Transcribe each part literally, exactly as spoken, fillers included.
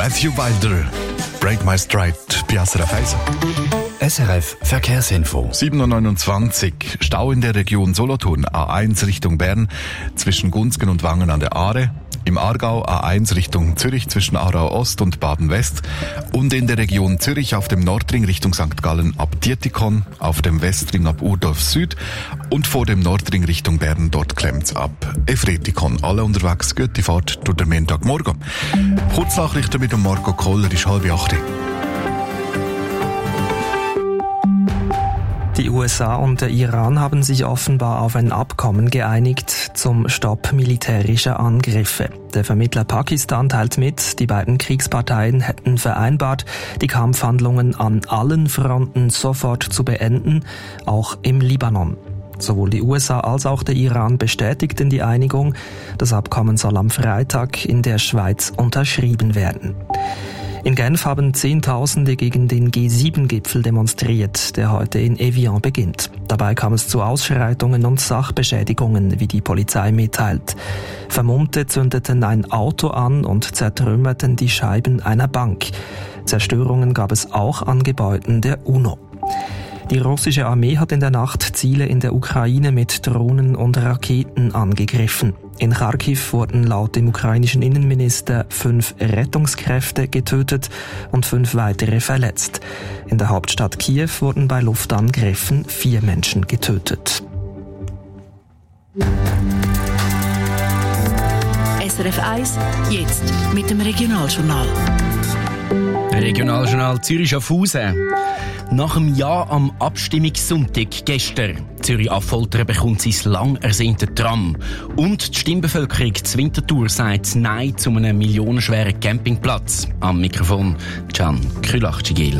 Matthew Wilder, Break My Stride, bei S R F eins. S R F Verkehrsinfo. sieben Uhr neunundzwanzig. Stau in der Region Solothurn, A eins Richtung Bern, zwischen Gunzgen und Wangen an der Aare. Im Aargau A eins Richtung Zürich zwischen Aarau Ost und Baden West. Und in der Region Zürich auf dem Nordring Richtung Sankt Gallen ab Dietikon, auf dem Westring ab Urdorf Süd und vor dem Nordring Richtung Bern, dort klemmt's ab Efretikon. Alle unterwegs, gute Fahrt durch den Montagmorgen. Kurznachrichten mit dem Marco Koller, ist halb acht. Die U S A und der Iran haben sich offenbar auf ein Abkommen geeinigt zum Stopp militärischer Angriffe. Der Vermittler Pakistan teilt mit, die beiden Kriegsparteien hätten vereinbart, die Kampfhandlungen an allen Fronten sofort zu beenden, auch im Libanon. Sowohl die U S A als auch der Iran bestätigten die Einigung. Das Abkommen soll am Freitag in der Schweiz unterschrieben werden. In Genf haben Zehntausende gegen den G sieben Gipfel demonstriert, der heute in Evian beginnt. Dabei kam es zu Ausschreitungen und Sachbeschädigungen, wie die Polizei mitteilt. Vermummte zündeten ein Auto an und zertrümmerten die Scheiben einer Bank. Zerstörungen gab es auch an Gebäuden der UNO. Die russische Armee hat in der Nacht Ziele in der Ukraine mit Drohnen und Raketen angegriffen. In Kharkiv wurden laut dem ukrainischen Innenminister fünf Rettungskräfte getötet und fünf weitere verletzt. In der Hauptstadt Kiew wurden bei Luftangriffen vier Menschen getötet. S R F eins, jetzt mit dem Regionaljournal. Regionaljournal Zürich-Schaffhausen. Nach einem Ja am Abstimmungssonntag gestern. Zürich-Affoltern bekommt sein lang ersehnte Tram. Und die Stimmbevölkerung zu Winterthur sagt Nein zu einem millionenschweren Campingplatz. Am Mikrofon Can Kühlach-Gil.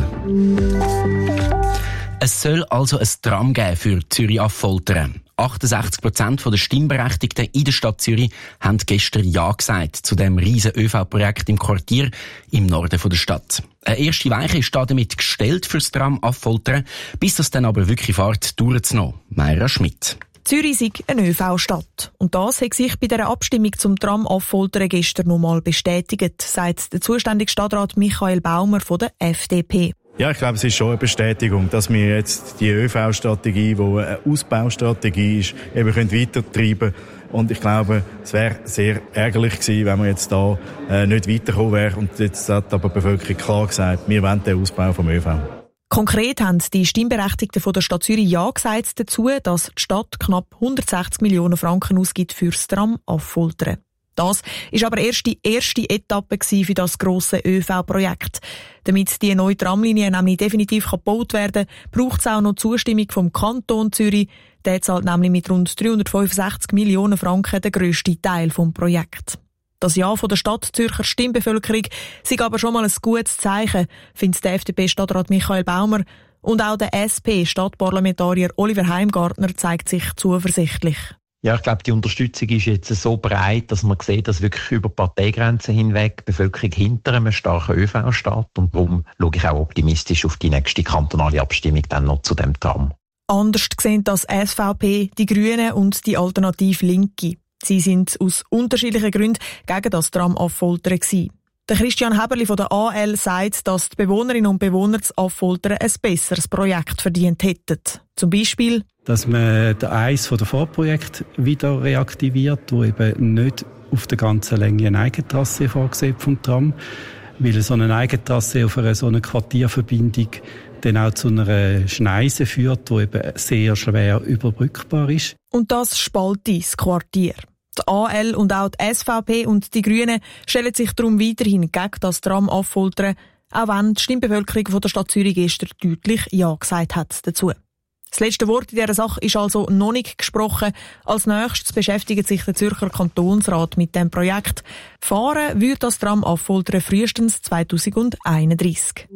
Es soll also ein Tram geben für Zürich-Affoltern. achtundsechzig Prozent der Stimmberechtigten in der Stadt Zürich haben gestern Ja gesagt zu dem riesen ÖV-Projekt im Quartier im Norden der Stadt. Eine erste Weiche ist damit gestellt fürs Tram Affoltern, bis das dann aber wirklich fährt, dauert es noch. Mayra Schmidt. Zürich sei eine ÖV-Stadt. Und das hat sich bei der Abstimmung zum Tram Affoltern gestern noch mal bestätigt, sagt der zuständige Stadtrat Michael Baumer von der F D P. Ja, ich glaube, es ist schon eine Bestätigung, dass wir jetzt die ÖV-Strategie, die eine Ausbaustrategie ist, eben können weitertreiben können. Und ich glaube, es wäre sehr ärgerlich gewesen, wenn man jetzt da äh, nicht weitergekommen wäre. Und jetzt hat aber die Bevölkerung klar gesagt, wir wollen den Ausbau vom ÖV. Konkret haben die Stimmberechtigten von der Stadt Zürich Ja gesagt dazu, dass die Stadt knapp hundertsechzig Millionen Franken ausgibt für das Tram Affoltern. Das ist aber erst die erste Etappe für das grosse ÖV-Projekt. Damit die neue Tramlinie nämlich definitiv gebaut werden kann, braucht es auch noch Zustimmung vom Kanton Zürich. Der zahlt nämlich mit rund dreihundertfünfundsechzig Millionen Franken den grössten Teil des Projekts. Das Ja von der Stadtzürcher Stimmbevölkerung sei aber schon mal ein gutes Zeichen, findet der F D P-Stadtrat Michael Baumer. Und auch der S P-Stadtparlamentarier Oliver Heimgartner zeigt sich zuversichtlich. Ja, ich glaube, die Unterstützung ist jetzt so breit, dass man sieht, dass wirklich über Parteigrenzen hinweg die Bevölkerung hinter einem starken ÖV steht. Und darum schaue ich auch optimistisch auf die nächste kantonale Abstimmung dann noch zu dem Tram. Anders sehen das S V P, die Grünen und die Alternative Linke. Sie sind aus unterschiedlichen Gründen gegen das Tram Affoltern gewesen. Der Christian Heberli von der A L sagt, dass die Bewohnerinnen und Bewohner zu Affoltern ein besseres Projekt verdient hätten. Zum Beispiel, dass man den eins von der Vorprojekt wieder reaktiviert, wo eben nicht auf der ganzen Länge eine Eigentrasse vorgesehen vom Tram, weil so eine Eigentrasse auf einer so einer Quartierverbindung dann auch zu einer Schneise führt, die eben sehr schwer überbrückbar ist. Und das spaltet das Quartier. Die A L und auch die S V P und die Grünen stellen sich darum weiterhin gegen das Tram Affoltern, auch wenn die Stimmbevölkerung von der Stadt Zürich gestern deutlich Ja gesagt hat dazu. Das letzte Wort in dieser Sache ist also noch nicht gesprochen. Als nächstes beschäftigt sich der Zürcher Kantonsrat mit dem Projekt. Fahren wird das Tram Affoltern frühestens zweitausendeinunddreissig.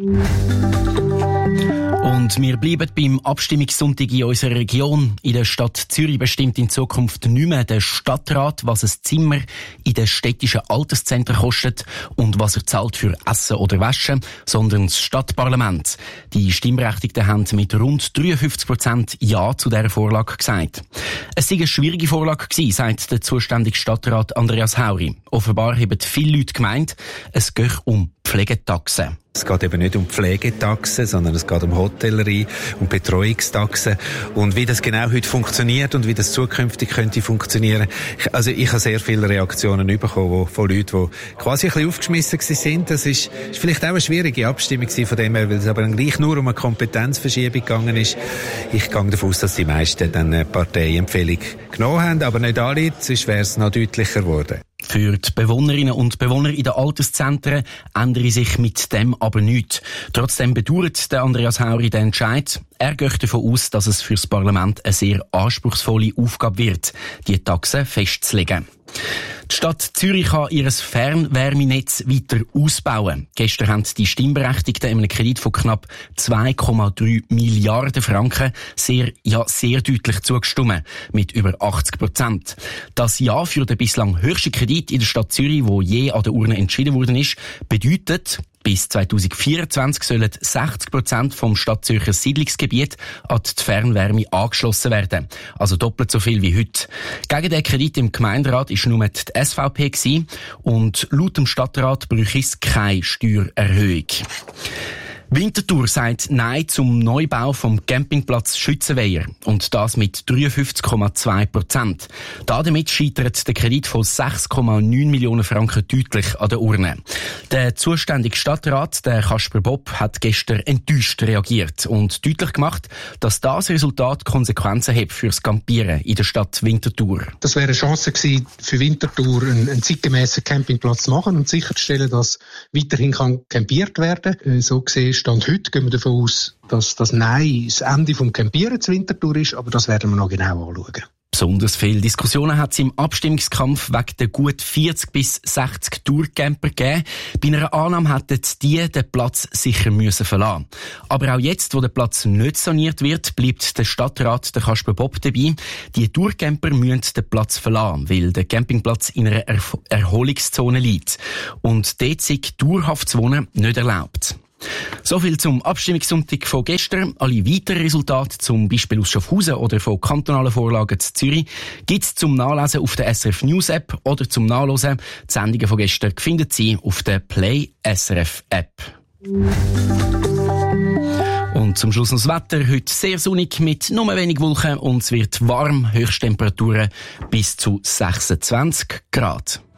Und wir bleiben beim Abstimmungssonntag in unserer Region. In der Stadt Zürich bestimmt in Zukunft nicht mehr der Stadtrat, was ein Zimmer in den städtischen Alterszentren kostet und was er zahlt für Essen oder Waschen, sondern das Stadtparlament. Die Stimmberechtigten haben mit rund dreiundfünfzig Prozent Ja zu dieser Vorlage gesagt. Es sei eine schwierige Vorlage gewesen, sagt der zuständige Stadtrat Andreas Hauri. Offenbar haben viele Leute gemeint, es gehe um Pflegetaxen. Es geht eben nicht um Pflegetaxen, sondern es geht um Hotellerie, um Betreuungstaxen. Und wie das genau heute funktioniert und wie das zukünftig könnte funktionieren. Ich, also ich habe sehr viele Reaktionen bekommen wo, von Leuten, die quasi ein bisschen aufgeschmissen sind. Das ist, ist vielleicht auch eine schwierige Abstimmung von dem her, weil es aber dann gleich nur um eine Kompetenzverschiebung gegangen ist. Ich gehe davon aus, dass die meisten dann eine Parteiempfehlung genommen haben, aber nicht alle, sonst wäre es noch deutlicher geworden. Für die Bewohnerinnen und Bewohner in den Alterszentren ändere sich mit dem aber nichts. Trotzdem bedauert der Andreas Hauri den Entscheid. Er geht davon aus, dass es für das Parlament eine sehr anspruchsvolle Aufgabe wird, die Taxen festzulegen. Die Stadt Zürich kann ihr Fernwärmenetz weiter ausbauen. Gestern haben die Stimmberechtigten einem Kredit von knapp zwei Komma drei Milliarden Franken sehr, ja, sehr deutlich zugestimmt, mit über achtzig Prozent. Das Ja für den bislang höchsten Kredit in der Stadt Zürich, wo je an der Urne entschieden worden ist, bedeutet, bis zwanzig vierundzwanzig sollen sechzig Prozent vom Stadtzürcher Siedlungsgebiet an die Fernwärme angeschlossen werden. Also doppelt so viel wie heute. Gegen den Kredit im Gemeinderat ist nur die S V P gewesen und laut dem Stadtrat bräuchte es keine Steuererhöhung. Winterthur sagt Nein zum Neubau vom Campingplatz Schützenweiher. Und das mit dreiundfünfzig Komma zwei Prozent. Damit scheitert der Kredit von sechs Komma neun Millionen Franken deutlich an der Urne. Der zuständige Stadtrat, der Kasper Bob, hat gestern enttäuscht reagiert und deutlich gemacht, dass das Resultat Konsequenzen hat für das Campieren in der Stadt Winterthur. Das wäre eine Chance gewesen, für Winterthur einen, einen zeitgemässen Campingplatz zu machen und sicherzustellen, dass weiterhin kann campiert werden kann. So gesehen Stand heute gehen wir davon aus, dass das Nein das Ende vom Campieren zu Winterthur ist, aber das werden wir noch genau anschauen. Besonders viele Diskussionen hat es im Abstimmungskampf wegen der gut vierzig bis sechzig Tourcamper gegeben. Bei einer Annahme hätten die den Platz sicher müssen verlassen. Aber auch jetzt, wo der Platz nicht saniert wird, bleibt der Stadtrat, der Kasper Bob, dabei. Die Tourcamper müssen den Platz verlassen, weil der Campingplatz in einer er- Erholungszone liegt. Und dort ist dauerhaft zu wohnen nicht erlaubt. So viel zum Abstimmungssonntag von gestern. Alle weiteren Resultate, zum Beispiel aus Schaffhausen oder von kantonalen Vorlagen zu Zürich, gibt's zum Nachlesen auf der S R F News App oder zum Nachlesen. Die Sendungen von gestern finden Sie auf der Play S R F App. Und zum Schluss noch das Wetter. Heute sehr sonnig mit nur wenig Wolken und es wird warm. Höchsttemperaturen bis zu sechsundzwanzig Grad.